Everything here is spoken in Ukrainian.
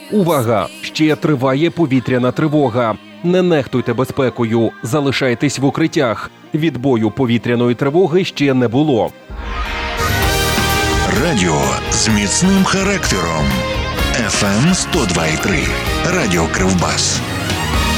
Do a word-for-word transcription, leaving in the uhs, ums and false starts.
Увага! Ще триває повітряна тривога. Не нехтуйте безпекою, залишайтесь в укриттях. Відбою повітряної тривоги ще не було. Радіо з міцним характером. еф ем сто два і три. Радіо Кривбас.